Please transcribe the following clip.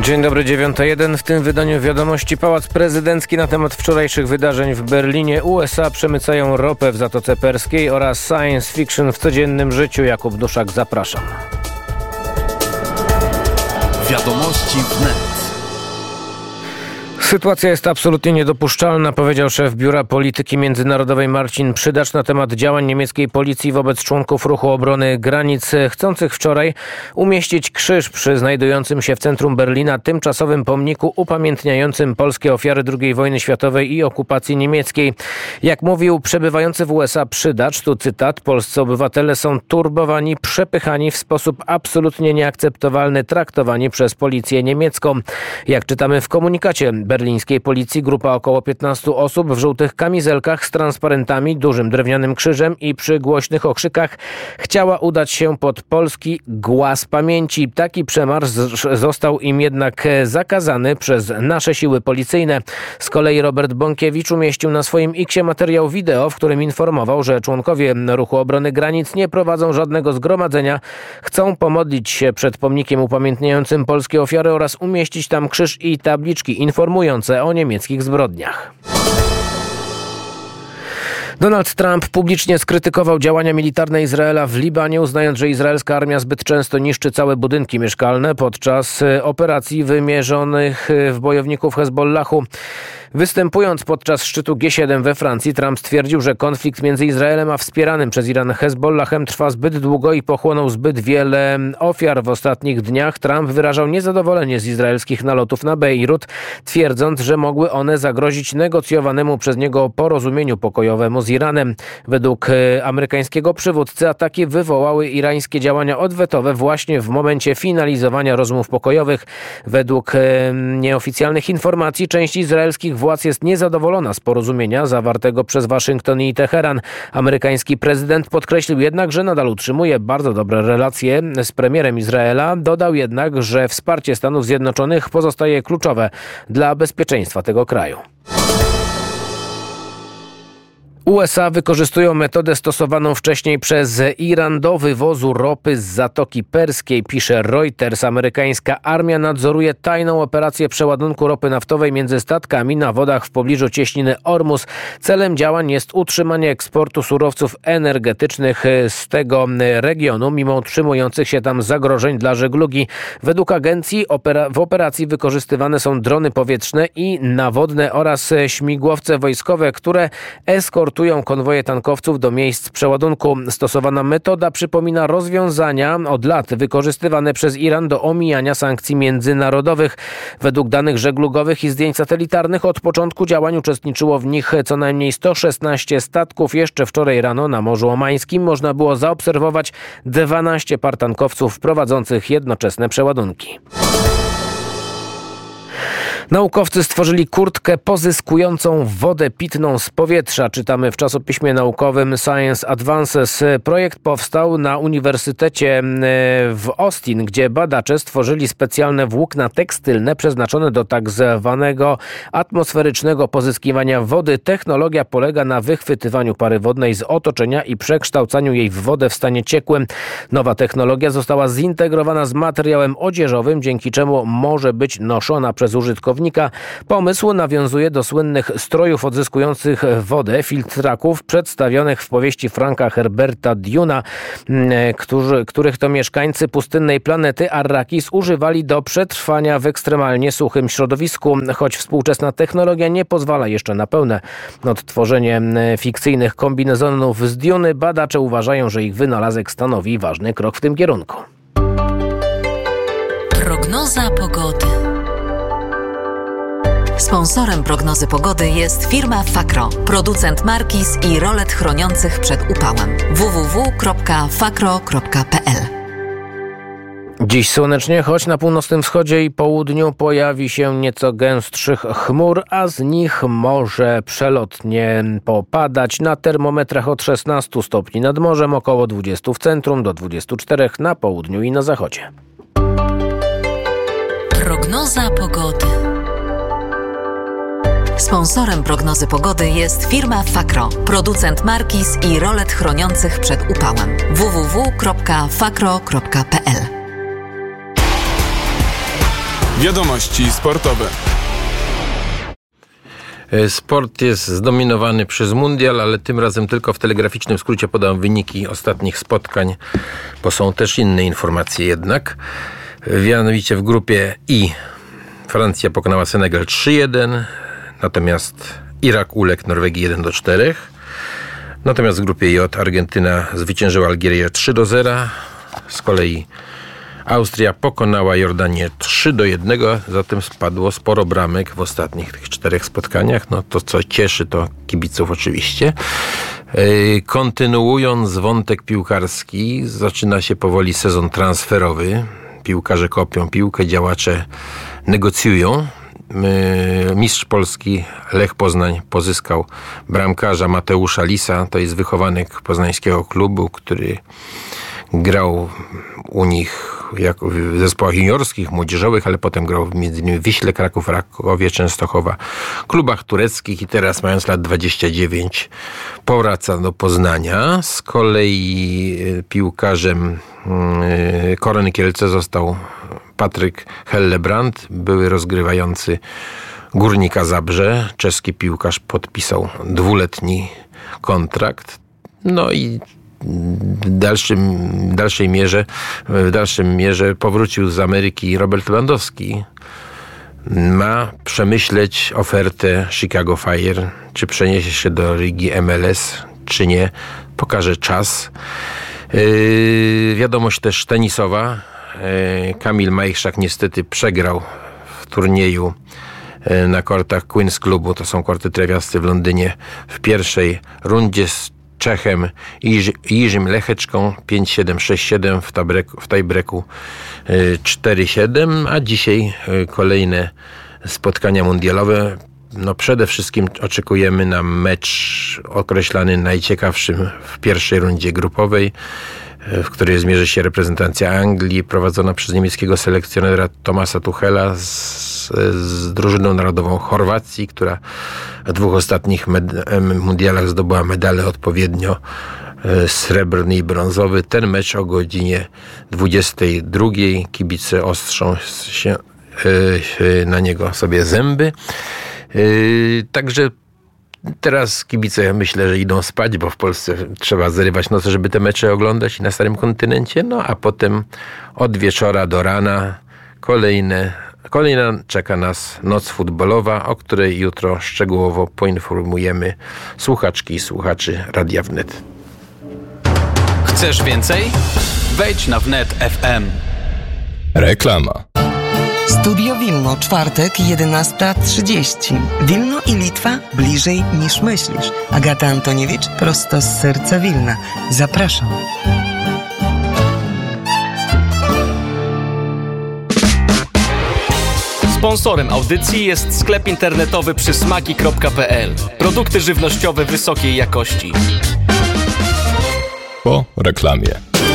Dzień dobry, 9:01. W tym wydaniu wiadomości Pałac Prezydencki na temat wczorajszych wydarzeń w Berlinie. USA przemycają ropę w Zatoce Perskiej oraz science fiction w codziennym życiu. Jakub Duszak, zapraszam. Wiadomości wnet. Sytuacja jest absolutnie niedopuszczalna, powiedział szef Biura Polityki Międzynarodowej Marcin Przydacz na temat działań niemieckiej policji wobec członków Ruchu Obrony Granic, chcących wczoraj umieścić krzyż przy znajdującym się w centrum Berlina tymczasowym pomniku upamiętniającym polskie ofiary II wojny światowej i okupacji niemieckiej. Jak mówił przebywający w USA Przydacz, tu cytat: polscy obywatele są turbowani, przepychani w sposób absolutnie nieakceptowalny, traktowani przez policję niemiecką. Jak czytamy w komunikacie berlińskiej policji, grupa około 15 osób w żółtych kamizelkach z transparentami, dużym drewnianym krzyżem i przy głośnych okrzykach chciała udać się pod polski głaz pamięci. Taki przemarsz został im jednak zakazany przez nasze siły policyjne. Z kolei Robert Bąkiewicz umieścił na swoim X-ie materiał wideo, w którym informował, że członkowie Ruchu Obrony Granic nie prowadzą żadnego zgromadzenia, chcą pomodlić się przed pomnikiem upamiętniającym polskie ofiary oraz umieścić tam krzyż i tabliczki informujące o niemieckich zbrodniach. Donald Trump publicznie skrytykował działania militarne Izraela w Libanie, uznając, że izraelska armia zbyt często niszczy całe budynki mieszkalne podczas operacji wymierzonych w bojowników Hezbollahu. Występując podczas szczytu G7 we Francji, Trump stwierdził, że konflikt między Izraelem a wspieranym przez Iran Hezbollahem trwa zbyt długo i pochłonął zbyt wiele ofiar. W ostatnich dniach Trump wyrażał niezadowolenie z izraelskich nalotów na Bejrut, twierdząc, że mogły one zagrozić negocjowanemu przez niego porozumieniu pokojowemu z Iranem. Według amerykańskiego przywódcy ataki wywołały irańskie działania odwetowe właśnie w momencie finalizowania rozmów pokojowych. Według nieoficjalnych informacji część izraelskich władz jest niezadowolona z porozumienia zawartego przez Waszyngton i Teheran. Amerykański prezydent podkreślił jednak, że nadal utrzymuje bardzo dobre relacje z premierem Izraela. Dodał jednak, że wsparcie Stanów Zjednoczonych pozostaje kluczowe dla bezpieczeństwa tego kraju. USA wykorzystują metodę stosowaną wcześniej przez Iran do wywozu ropy z Zatoki Perskiej, pisze Reuters. Amerykańska armia nadzoruje tajną operację przeładunku ropy naftowej między statkami na wodach w pobliżu cieśniny Ormus. Celem działań jest utrzymanie eksportu surowców energetycznych z tego regionu, mimo utrzymujących się tam zagrożeń dla żeglugi. Według agencji w operacji wykorzystywane są drony powietrzne i nawodne oraz śmigłowce wojskowe, które eskortują konwoje tankowców do miejsc przeładunku. Stosowana metoda przypomina rozwiązania od lat wykorzystywane przez Iran do omijania sankcji międzynarodowych. Według danych żeglugowych i zdjęć satelitarnych od początku działań uczestniczyło w nich co najmniej 116 statków. Jeszcze wczoraj rano na Morzu Omańskim można było zaobserwować 12 par tankowców prowadzących jednoczesne przeładunki. Naukowcy stworzyli kurtkę pozyskującą wodę pitną z powietrza. Czytamy w czasopiśmie naukowym Science Advances. Projekt powstał na Uniwersytecie w Austin, gdzie badacze stworzyli specjalne włókna tekstylne przeznaczone do tak zwanego atmosferycznego pozyskiwania wody. Technologia polega na wychwytywaniu pary wodnej z otoczenia i przekształcaniu jej w wodę w stanie ciekłym. Nowa technologia została zintegrowana z materiałem odzieżowym, dzięki czemu może być noszona przez użytkownika. Pomysł nawiązuje do słynnych strojów odzyskujących wodę, filtraków przedstawionych w powieści Franka Herberta Dune'a, których to mieszkańcy pustynnej planety Arrakis używali do przetrwania w ekstremalnie suchym środowisku. Choć współczesna technologia nie pozwala jeszcze na pełne odtworzenie fikcyjnych kombinezonów z Duny, badacze uważają, że ich wynalazek stanowi ważny krok w tym kierunku. Prognoza pogody. Sponsorem prognozy pogody jest firma Fakro, producent markiz i rolet chroniących przed upałem. www.fakro.pl. Dziś słonecznie, choć na północnym wschodzie i południu pojawi się nieco gęstszych chmur, a z nich może przelotnie popadać. Na termometrach od 16 stopni nad morzem, około 20 w centrum, do 24 na południu i na zachodzie. Prognoza pogody. Sponsorem prognozy pogody jest firma Fakro, producent markiz i rolet chroniących przed upałem. www.fakro.pl. Wiadomości sportowe. Sport jest zdominowany przez mundial, ale tym razem tylko w telegraficznym skrócie podam wyniki ostatnich spotkań, bo są też inne informacje jednak. Mianowicie w grupie I Francja pokonała Senegal 3-1, natomiast Irak uległ Norwegii 1-4. Natomiast w grupie J Argentyna zwyciężyła Algierię 3-0. Z kolei Austria pokonała Jordanię 3-1, zatem spadło sporo bramek w ostatnich tych 4 spotkaniach. No to co cieszy, to kibiców oczywiście. Kontynuując wątek piłkarski, zaczyna się powoli sezon transferowy. Piłkarze kopią piłkę, działacze negocjują. Mistrz Polski Lech Poznań pozyskał bramkarza Mateusza Lisa. To jest wychowanek poznańskiego klubu, który grał u nich w zespołach juniorskich, młodzieżowych, ale potem grał m.in. w Wiśle Kraków, Rakowie, Częstochowa, klubach tureckich i teraz, mając lat 29, powraca do Poznania. Z kolei piłkarzem Korony Kielce został Patryk Hellebrand, były rozgrywający Górnika Zabrze. Czeski piłkarz podpisał 2-letni kontrakt. No i w dalszym mierze powrócił z Ameryki Robert Lewandowski. Ma przemyśleć ofertę Chicago Fire, czy przeniesie się do ligi MLS, czy nie. Pokaże czas. Wiadomość też tenisowa. Kamil Majchrzak niestety przegrał w turnieju na kortach Queen's Clubu, to są korty trawiaste w Londynie, w pierwszej rundzie z Czechem Jirzym Lecheczką 5-7, 6-7, w tiebreaku 4-7, a dzisiaj kolejne spotkania mundialowe. No przede wszystkim oczekujemy na mecz określany najciekawszym w pierwszej rundzie grupowej, w której zmierzy się reprezentacja Anglii prowadzona przez niemieckiego selekcjonera Thomasa Tuchela z drużyną narodową Chorwacji, która w 2 ostatnich mundialach zdobyła medale odpowiednio srebrny i brązowy. Ten mecz o godzinie 22. Kibice ostrzą się na niego sobie zęby. Także teraz kibice, myślę, że idą spać, bo w Polsce trzeba zarywać noce, żeby te mecze oglądać i na starym kontynencie. No a potem od wieczora do rana kolejna czeka nas noc futbolowa, o której jutro szczegółowo poinformujemy słuchaczki i słuchaczy Radia Wnet. Chcesz więcej? Wejdź na Wnet FM. Reklama. Studio Wilno, czwartek, 11:30. Wilno i Litwa bliżej niż myślisz. Agata Antoniewicz, prosto z serca Wilna. Zapraszam. Sponsorem audycji jest sklep internetowy przysmaki.pl. Produkty żywnościowe wysokiej jakości. Po reklamie.